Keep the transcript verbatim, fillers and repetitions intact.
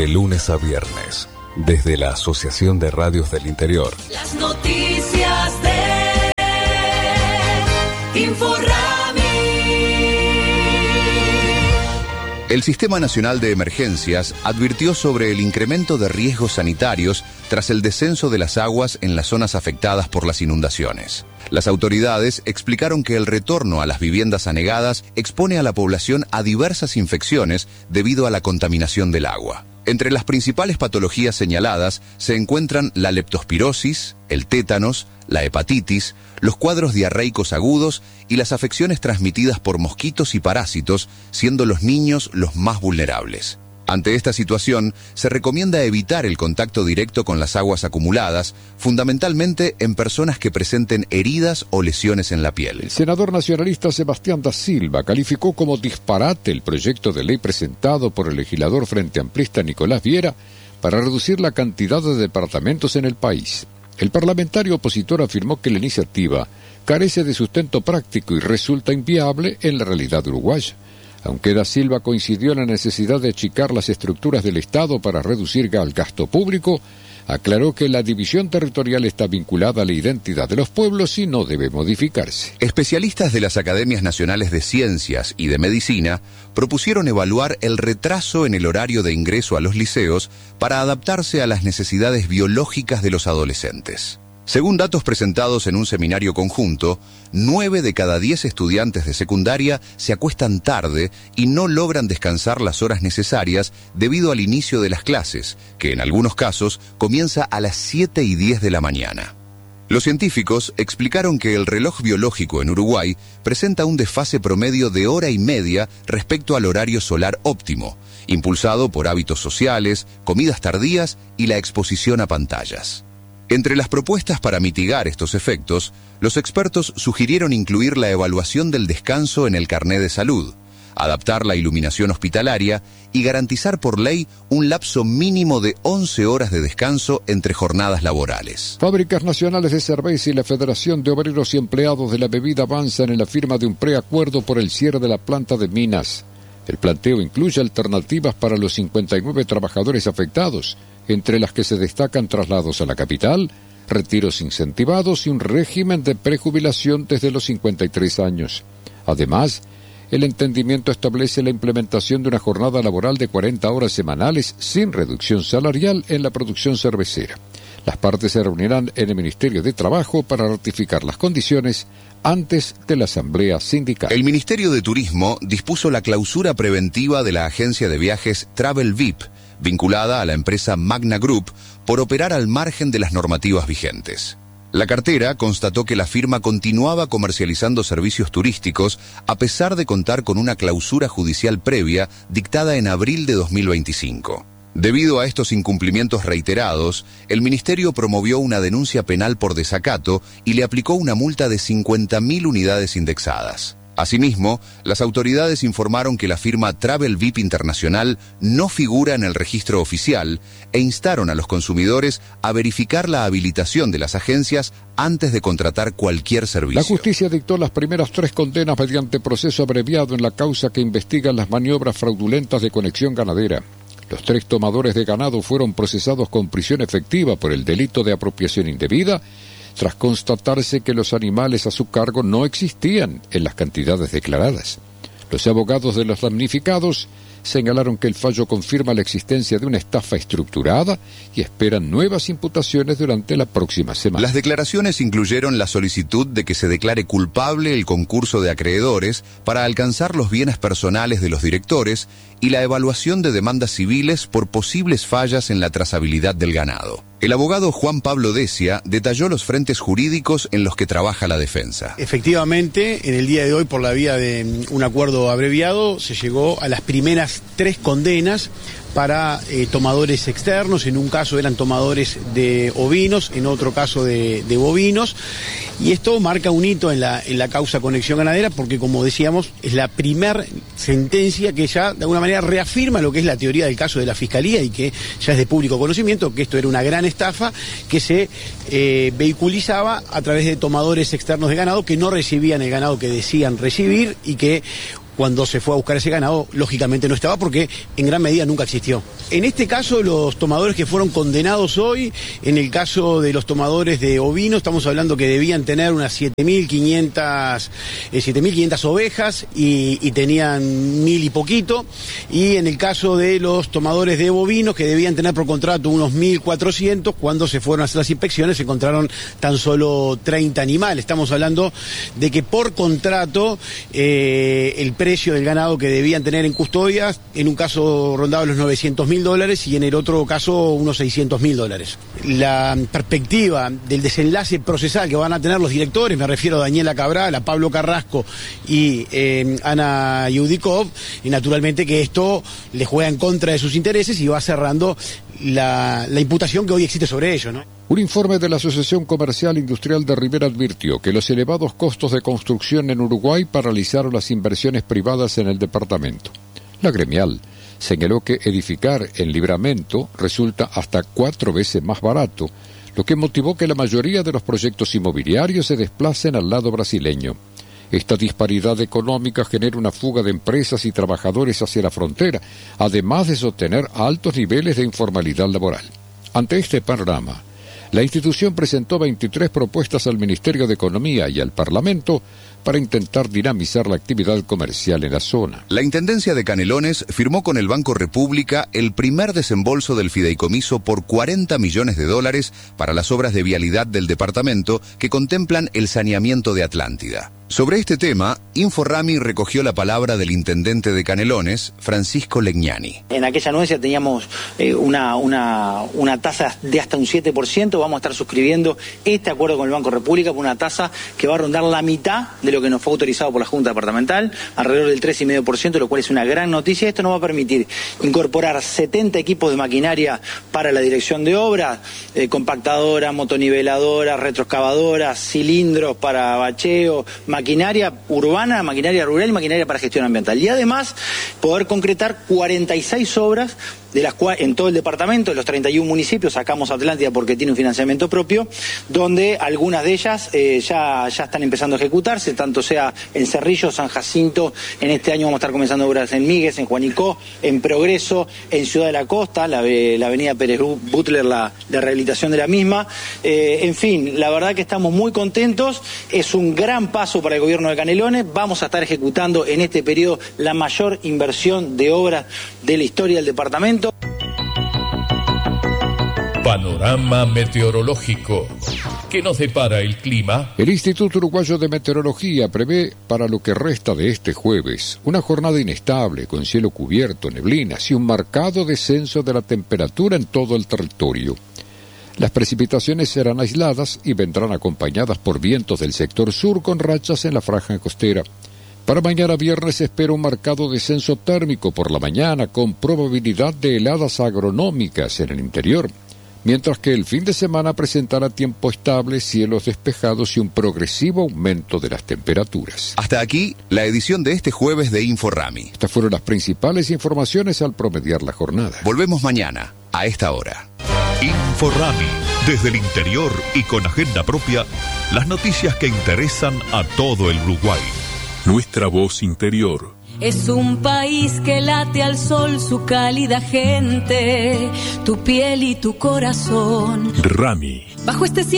De lunes a viernes, desde la Asociación de Radios del Interior. Las noticias de Inforrami. El Sistema Nacional de Emergencias advirtió sobre el incremento de riesgos sanitarios tras el descenso de las aguas en las zonas afectadas por las inundaciones. Las autoridades explicaron que el retorno a las viviendas anegadas expone a la población a diversas infecciones debido a la contaminación del agua. Entre las principales patologías señaladas se encuentran la leptospirosis, el tétanos, la hepatitis, los cuadros diarreicos agudos y las afecciones transmitidas por mosquitos y parásitos, siendo los niños los más vulnerables. Ante esta situación, se recomienda evitar el contacto directo con las aguas acumuladas, fundamentalmente en personas que presenten heridas o lesiones en la piel. El senador nacionalista Sebastián da Silva calificó como disparate el proyecto de ley presentado por el legislador frente amplista Nicolás Viera para reducir la cantidad de departamentos en el país. El parlamentario opositor afirmó que la iniciativa carece de sustento práctico y resulta inviable en la realidad uruguaya. Aunque da Silva coincidió en la necesidad de achicar las estructuras del Estado para reducir el gasto público, aclaró que la división territorial está vinculada a la identidad de los pueblos y no debe modificarse. Especialistas de las Academias Nacionales de Ciencias y de Medicina propusieron evaluar el retraso en el horario de ingreso a los liceos para adaptarse a las necesidades biológicas de los adolescentes. Según datos presentados en un seminario conjunto, nueve de cada diez estudiantes de secundaria se acuestan tarde y no logran descansar las horas necesarias debido al inicio de las clases, que en algunos casos comienza a las siete y diez de la mañana. Los científicos explicaron que el reloj biológico en Uruguay presenta un desfase promedio de hora y media respecto al horario solar óptimo, impulsado por hábitos sociales, comidas tardías y la exposición a pantallas. Entre las propuestas para mitigar estos efectos, los expertos sugirieron incluir la evaluación del descanso en el carné de salud, adaptar la iluminación hospitalaria y garantizar por ley un lapso mínimo de once horas de descanso entre jornadas laborales. Fábricas Nacionales de Cerveza y la Federación de Obreros y Empleados de la Bebida avanzan en la firma de un preacuerdo por el cierre de la planta de Minas. El planteo incluye alternativas para los cincuenta y nueve trabajadores afectados, entre las que se destacan traslados a la capital, retiros incentivados y un régimen de prejubilación desde los cincuenta y tres años. Además, el entendimiento establece la implementación de una jornada laboral de cuarenta horas semanales sin reducción salarial en la producción cervecera. Las partes se reunirán en el Ministerio de Trabajo para ratificar las condiciones antes de la asamblea sindical. El Ministerio de Turismo dispuso la clausura preventiva de la agencia de viajes Travel V I P, vinculada a la empresa Magna Group, por operar al margen de las normativas vigentes. La cartera constató que la firma continuaba comercializando servicios turísticos a pesar de contar con una clausura judicial previa dictada en abril de dos mil veinticinco. Debido a estos incumplimientos reiterados, el Ministerio promovió una denuncia penal por desacato y le aplicó una multa de cincuenta mil unidades indexadas. Asimismo, las autoridades informaron que la firma Travel V I P Internacional no figura en el registro oficial e instaron a los consumidores a verificar la habilitación de las agencias antes de contratar cualquier servicio. La justicia dictó las primeras tres condenas mediante proceso abreviado en la causa que investiga las maniobras fraudulentas de Conexión Ganadera. Los tres tomadores de ganado fueron procesados con prisión efectiva por el delito de apropiación indebida, tras constatarse que los animales a su cargo no existían en las cantidades declaradas. Los abogados de los damnificados señalaron que el fallo confirma la existencia de una estafa estructurada y esperan nuevas imputaciones durante la próxima semana. Las declaraciones incluyeron la solicitud de que se declare culpable el concurso de acreedores para alcanzar los bienes personales de los directores y la evaluación de demandas civiles por posibles fallas en la trazabilidad del ganado. El abogado Juan Pablo Decia detalló los frentes jurídicos en los que trabaja la defensa. Efectivamente, en el día de hoy, por la vía de un acuerdo abreviado, se llegó a las primeras tres condenas para eh, tomadores externos. En un caso eran tomadores de ovinos, en otro caso de, de bovinos, y esto marca un hito en la, en la causa Conexión Ganadera, porque, como decíamos, es la primer sentencia que ya de alguna manera reafirma lo que es la teoría del caso de la Fiscalía y que ya es de público conocimiento, que esto era una gran estafa que se eh, vehiculizaba a través de tomadores externos de ganado que no recibían el ganado que decían recibir y que cuando se fue a buscar ese ganado, lógicamente no estaba porque en gran medida nunca existió. En este caso, los tomadores que fueron condenados hoy, en el caso de los tomadores de ovinos, estamos hablando que debían tener unas siete mil quinientas ovejas y, y tenían mil y poquito. Y en el caso de los tomadores de bovinos, que debían tener por contrato unos mil cuatrocientos, cuando se fueron a hacer las inspecciones se encontraron tan solo treinta animales. Estamos hablando de que por contrato eh, el precio del ganado que debían tener en custodia, en un caso rondaba los novecientos mil dólares y en el otro caso unos seiscientos mil dólares. La perspectiva del desenlace procesal que van a tener los directores, me refiero a Daniela Cabral, a Pablo Carrasco y eh, Ana Yudikov, y naturalmente que esto le juega en contra de sus intereses y va cerrando la, la imputación que hoy existe sobre ellos, ¿no? Un informe de la Asociación Comercial Industrial de Rivera advirtió que los elevados costos de construcción en Uruguay paralizaron las inversiones privadas en el departamento. La gremial señaló que edificar en Libramento resulta hasta cuatro veces más barato, lo que motivó que la mayoría de los proyectos inmobiliarios se desplacen al lado brasileño. Esta disparidad económica genera una fuga de empresas y trabajadores hacia la frontera, además de sostener altos niveles de informalidad laboral. Ante este panorama, la institución presentó veintitrés propuestas al Ministerio de Economía y al Parlamento para intentar dinamizar la actividad comercial en la zona. La Intendencia de Canelones firmó con el Banco República el primer desembolso del fideicomiso por cuarenta millones de dólares para las obras de vialidad del departamento que contemplan el saneamiento de Atlántida. Sobre este tema, Inforami recogió la palabra del intendente de Canelones, Francisco Legnani. En aquella anuencia teníamos eh, una, una, una tasa de hasta un siete por ciento. Vamos a estar suscribiendo este acuerdo con el Banco República por una tasa que va a rondar la mitad de lo que nos fue autorizado por la Junta Departamental, alrededor del tres coma cinco por ciento, lo cual es una gran noticia. Esto nos va a permitir incorporar setenta equipos de maquinaria para la dirección de obras, eh, compactadoras, motoniveladoras, retroexcavadoras, cilindros para bacheo, maquinaria urbana, maquinaria rural y maquinaria para gestión ambiental. Y además poder concretar cuarenta y seis obras, de las cuales en todo el departamento, de los treinta y uno municipios, sacamos Atlántida porque tiene un financiamiento propio, donde algunas de ellas eh, ya, ya están empezando a ejecutarse, tanto sea en Cerrillo, San Jacinto, en este año vamos a estar comenzando obras en Míguez, en Juanicó, en Progreso, en Ciudad de la Costa, la, la avenida Pérez Butler, la de rehabilitación de la misma. Eh, en fin, la verdad que estamos muy contentos, es un gran paso para el gobierno de Canelones, vamos a estar ejecutando en este periodo la mayor inversión de obras de la historia del departamento. Panorama meteorológico. ¿Qué nos depara el clima? El Instituto Uruguayo de Meteorología prevé para lo que resta de este jueves una jornada inestable con cielo cubierto, neblinas y un marcado descenso de la temperatura en todo el territorio. Las precipitaciones serán aisladas y vendrán acompañadas por vientos del sector sur con rachas en la franja costera. Para mañana viernes se espera un marcado descenso térmico por la mañana con probabilidad de heladas agronómicas en el interior, mientras que el fin de semana presentará tiempo estable, cielos despejados y un progresivo aumento de las temperaturas. Hasta aquí la edición de este jueves de Inforami. Estas fueron las principales informaciones al promediar la jornada. Volvemos mañana, a esta hora. Inforami, desde el interior y con agenda propia, las noticias que interesan a todo el Uruguay. Nuestra voz interior. Es un país que late al sol su cálida gente, tu piel y tu corazón. Rami. Bajo este cielo